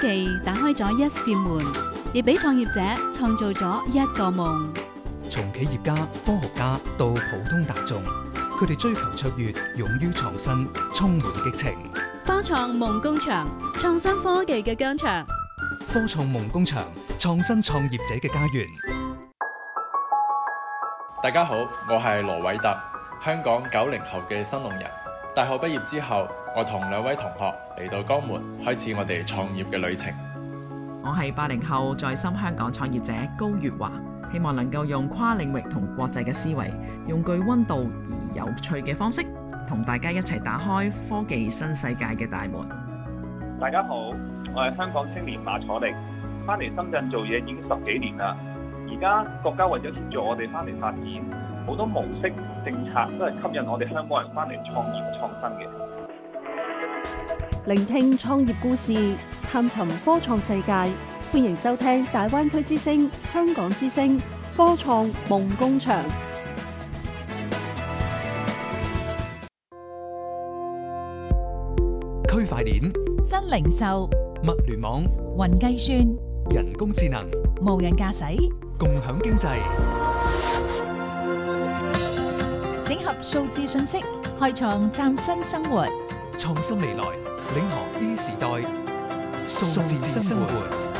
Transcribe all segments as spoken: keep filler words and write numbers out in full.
技打開咗一扇門，亦俾創業者創造咗一個夢。 從企業家、科學家到普通大眾，佢哋追求卓越，勇於創新，充滿激情。 科創夢工場，創新科技嘅疆場。 科創夢工場，創新創業者嘅家園。 大家好，我係羅偉特，香港九零後嘅新農人。大學畢業之後，我同兩位同學嚟到江門，開始我哋創業嘅旅程。 我係八零後在深香港創業者高月華，希望能夠用跨領域同國際嘅思維，用具溫度而有趣嘅方式，同大家一齊打開科技新世界嘅大門。 大家好，我係香港青年馬楚力，翻嚟深圳做嘢已經十幾年啦。而家國家為咗協助我哋翻嚟發展，好多模式政策都係吸引我哋香港人翻嚟創業創新嘅。 聆聽創業故事，探尋科創世界，歡迎收聽大灣區之聲、香港之聲科創夢工場。 區塊鏈、 新零售、 物聯網、 雲計算、 人工智能、 無人駕駛、 共享經濟， 整合數字信息，開創嶄新生活。 創新未來，領航 E 時代，數字生活。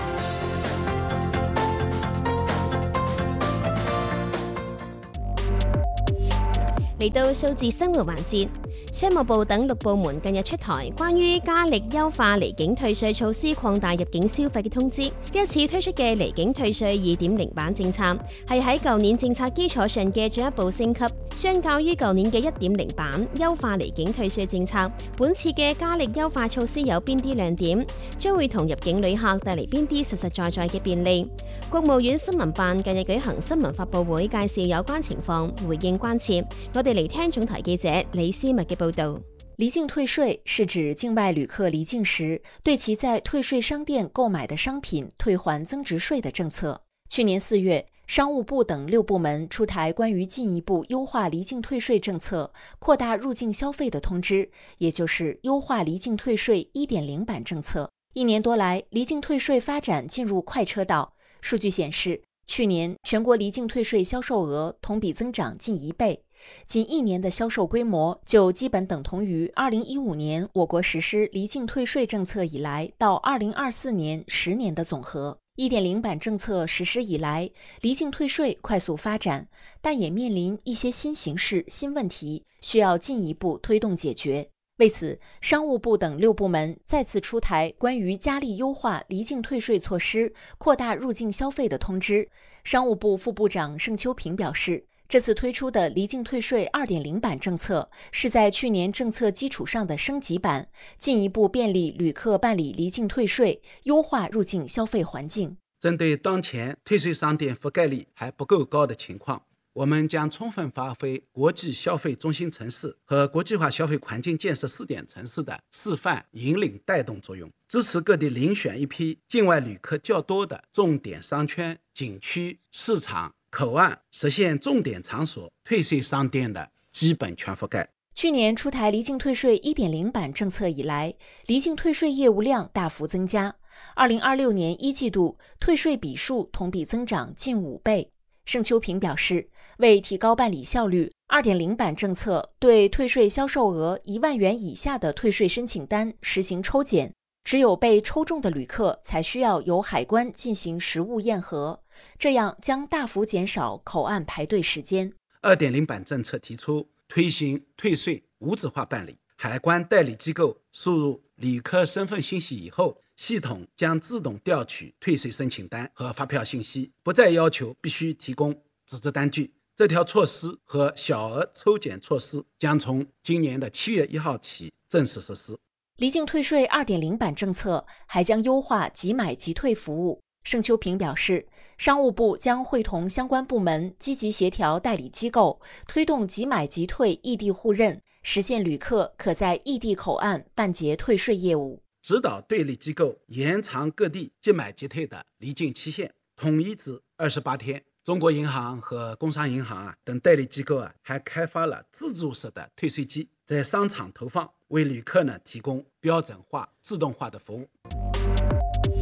嚟到數字生活環節，商務部等六部門近日出台關於加力優化離境退稅措施擴大入境消費嘅通知。今次推出嘅離境退稅 二點零 版政策，係喺舊年政策基礎上嘅進一步升級，相較於舊年嘅 一點零 版優化離境退稅政策，本次嘅加力優化措施有邊啲亮點，將會同入境旅客帶嚟邊啲實實在在嘅便利。國務院新聞辦近日舉行新聞發佈會，介紹有關情況，回應關切。我哋嚟聽總台記者李思密嘅報道。 離境退稅是指境外旅客離境時，對其在退稅商店購買的商品退還增值稅的政策。去年四月，商務部等六部門出台關於進一步優化離境退稅政策、擴大入境消費的通知，也就是優化離境退稅 一點零 版政策。一年多來，離境退稅發展進入快車道。數據顯示，去年全國離境退稅銷售額同比增長近一倍。僅一年的銷售規模就基本等同於二零一五年我國實施離境退稅政策以來到二零二四年十年的總和。一點零 版政策實施以來，離境退稅快速發展，但也面臨一些新形勢、新問題，需要進一步推動解決。為此，商務部等六部門再次出台關於加力優化離境退稅措施、擴大入境消費的通知。商務部副部長盛秋平表示，這次推出的離境退稅 二點零 版政策是在去年政策基礎上的升級版，進一步便利旅客辦理離境退稅，優化入境消費環境。 針對當前退稅商店覆蓋率還不夠高的情況，我們將充分發揮國際消費中心城市和國際化消費環境建設試點城市的示範引領帶動作用，支持各地遴選一批境外旅客較多的重點商圈、景區、市場、口岸，實現重點場所退稅商店的基本全覆蓋。 去年出台離境退稅 一點零 版政策以來，離境退稅業務量大幅增加。二零二六年一季度退稅筆數同比增長近五倍。盛秋平表示，為提高辦理效率 ，二點零 版政策對退稅銷售額一萬元以下的退稅申請單實行抽檢，只有被抽中的旅客才需要由海關進行實物驗核，這樣將大幅減少口岸排隊時間。 二點零 版政策提出推行退稅無紙化辦理，海關代理機構輸入旅客身份信息以後，系統將自動調取退稅申請單和發票信息，不再要求必須提供紙質單據。這條措施和小額抽檢措施將從今年的七月一號起正式實施。 離境退稅 二點零 版政策還將優化即買即退服務。盛秋平表示，商務部將會同相關部門積極協調代理機構，推動即買即退異地互認，實現旅客可在異地口岸辦結退稅業務。 指導代理機構延長各地即買即退的離境期限，統一至二十八天。中國銀行和工商銀行啊等代理機構啊，還開發了自助式的退稅機，在商場投放，為旅客呢提供標準化、自動化的服務。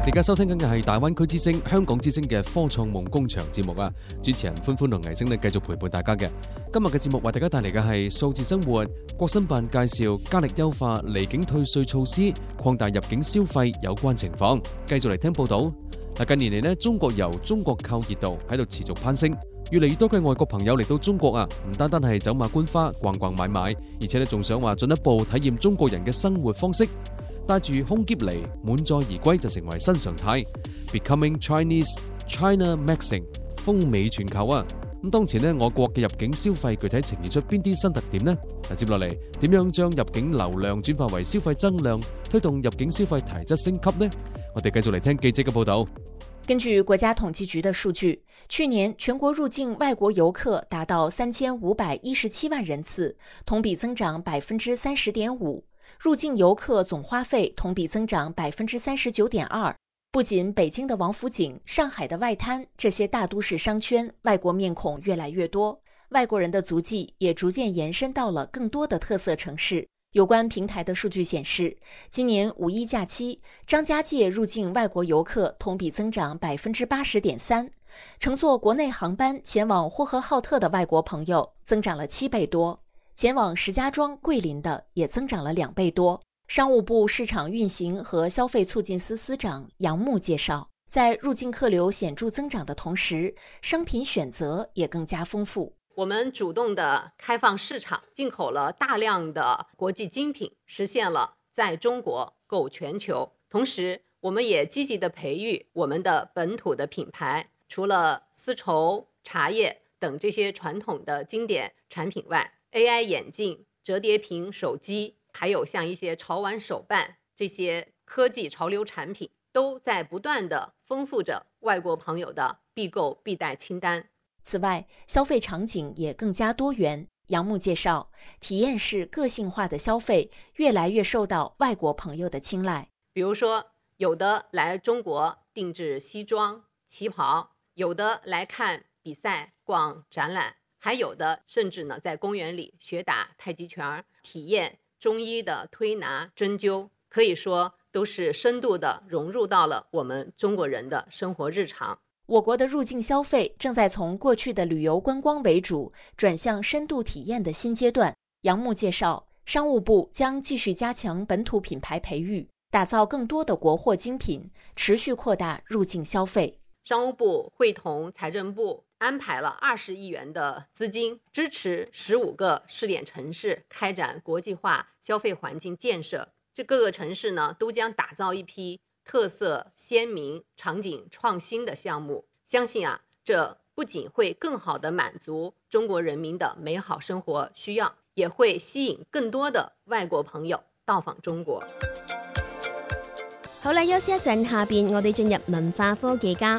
而家收聽緊嘅係大灣區之聲、香港之聲嘅科創夢工場節目啊！主持人歡歡同倪星呢繼續陪伴大家嘅。今日嘅節目為大家帶嚟嘅係數字生活，國新辦介紹加力優化離境退稅措施，擴大入境消費有關情況。繼續嚟聽報道。嗱，近年嚟呢，中國遊、中國購熱度喺度持續攀升，越嚟越多嘅外國朋友嚟到中國啊，唔單單係走馬觀花、逛逛買買，而且咧仲想話進一步體驗中國人嘅生活方式。帶住空篋嚟滿載而歸就成為新常態 ，Becoming Chinese, China Maxing， 風靡全球啊！咁當前呢，我國嘅入境消費具體呈現出邊啲新特點呢？嗱，接落嚟點樣將入境流量轉化為消費增量，推動入境消費提質升級呢？我哋繼續嚟聽記者嘅報道。 根據國家統計局的數據，去年全國入境外國遊客達到三千五百一十七萬人次，同比增長百分之三十點五。入境遊客總花費同比增長百分之三十九點二。不僅北京的王府井、上海的外灘這些大都市商圈，外國面孔越來越多，外國人的足跡也逐漸延伸到了更多的特色城市。有關平台的數據顯示，今年五一假期，張家界入境外國遊客同比增長百分之八十點三，乘坐國內航班前往呼和浩特的外國朋友增長了七倍多。前往石家莊、桂林的也增長了兩倍多。商務部市場運行和消費促進司司長楊牧介紹，在入境客流顯著增長的同時，商品選擇也更加豐富。 我們主動的開放市場，進口了大量的國際精品，實現了在中國購全球。同時，我們也積極的培育我們的本土的品牌，除了絲綢、茶葉等這些傳統的經典產品外，A I 眼鏡、折疊屏手機，還有像一些潮玩手辦，這些科技潮流產品，都在不斷地豐富着外國朋友的必購必帶清單。 此外，消費場景也更加多元。楊牧介紹，體驗式個性化的消費越來越受到外國朋友的青睞。 比如說，有的來中國定製西裝、旗袍，有的來看比賽、逛展覽。還有的甚至呢，在公園裡學打太極拳，體驗中醫的推拿針灸，可以說都是深度的融入到了我們中國人的生活日常。 我國的入境消費正在從過去的旅遊觀光為主，轉向深度體驗的新階段。楊牧介紹，商務部將繼續加強本土品牌培育，打造更多的國貨精品，持續擴大入境消費。 商務部會同財政部安排了二十億元的資金，支持十五個試點城市開展國際化消費環境建設。這各個城市呢，都將打造一批特色鮮明、場景創新的項目。相信啊，這不僅會更好地滿足中國人民的美好生活需要，也會吸引更多的外國朋友到訪中國。 好啦，休息一陣，下邊我哋進入文化科技家。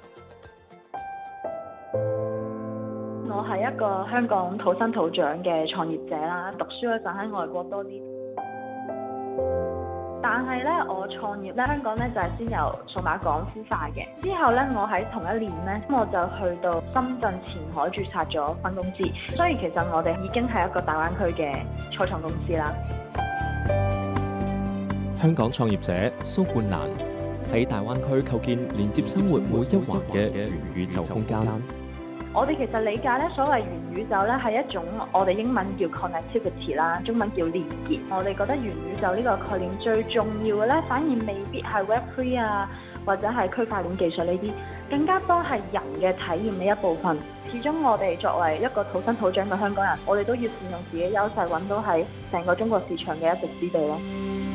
我係一個香港土生土長嘅創業者啦，讀書嗰陣喺外國多啲。但係咧，我創業咧，香港咧就係先由數碼港孵化嘅。之後咧，我喺同一年咧，我就去到深圳前海註冊咗分公司。所以其實我哋已經係一個大灣區嘅初創公司啦。 香港創業者蘇冠蘭喺大灣區構建連接生活每一環嘅元宇宙空間。 我哋其實理解咧，所謂元宇宙咧係一種我哋英文叫 connectivity 啦，中文叫連結。我哋覺得元宇宙呢個概念最重要嘅咧，反而未必係 Web 三 啊，或者係區塊鏈技術呢啲，更加多係人嘅體驗呢一部分。始終我哋作為一個土生土長嘅香港人，我哋都要善用自己優勢，揾到喺成個中國市場嘅一席之地咯。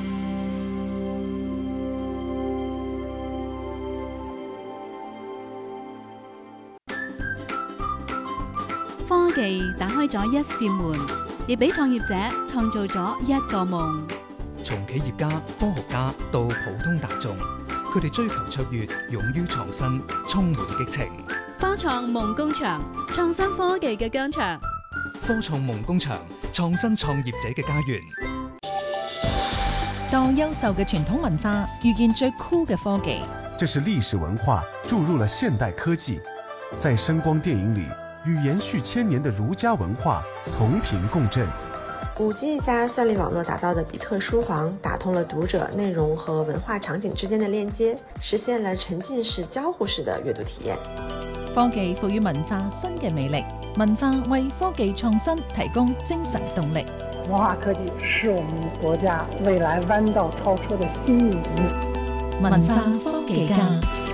科技打開咗一扇門，亦俾創業者創造咗一個夢。 從企業家、科學家到普通大眾，佢哋追求卓越，勇於創新，充滿激情。 科創夢工場，創新科技嘅疆場。 科創夢工場，創新創業者嘅家園。 當優秀嘅傳統文化遇見最酷嘅科技， 這是歷史文化注入了現代科技，在聲光電影裏與延續千年的儒家文化同頻共振。 五 G 加算力网络打造的比特书房，打通了读者、内容和文化场景之间的链接，实現了沉浸式、交互式的閱讀體驗。 科技賦予文化新嘅魅力，文化為科技創新提供精神動力。 文化科技是我們國家未來彎道超車的新引擎。 文化科技家。